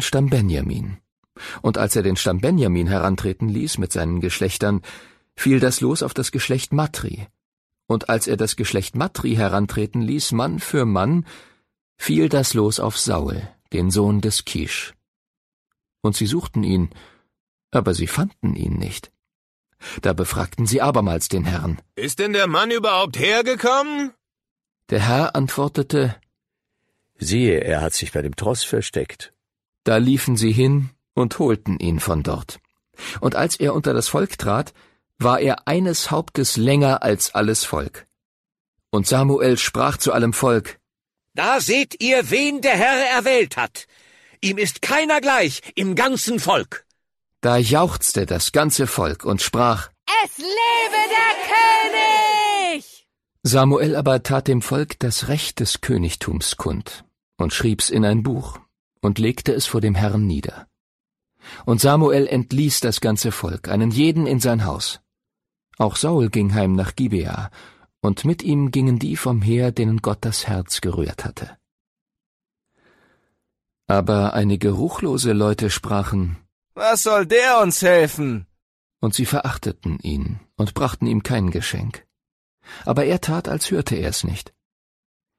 den Stamm Benjamin. Und als er den Stamm Benjamin herantreten ließ mit seinen Geschlechtern, fiel das Los auf das Geschlecht Matri. Und als er das Geschlecht Matri herantreten ließ, Mann für Mann, fiel das Los auf Saul, den Sohn des Kisch. Und sie suchten ihn, aber sie fanden ihn nicht. Da befragten sie abermals den Herrn. »Ist denn der Mann überhaupt hergekommen?« Der Herr antwortete, »Siehe, er hat sich bei dem Tross versteckt.« Da liefen sie hin und holten ihn von dort. Und als er unter das Volk trat, war er eines Hauptes länger als alles Volk. Und Samuel sprach zu allem Volk, »Da seht ihr, wen der Herr erwählt hat. Ihm ist keiner gleich im ganzen Volk.« Da jauchzte das ganze Volk und sprach, »Es lebe der König!« Samuel aber tat dem Volk das Recht des Königtums kund und schrieb's in ein Buch und legte es vor dem Herrn nieder. Und Samuel entließ das ganze Volk, einen jeden in sein Haus. Auch Saul ging heim nach Gibea, und mit ihm gingen die vom Heer, denen Gott das Herz gerührt hatte. Aber einige ruchlose Leute sprachen, »Was soll der uns helfen?« Und sie verachteten ihn und brachten ihm kein Geschenk. Aber er tat, als hörte er es nicht.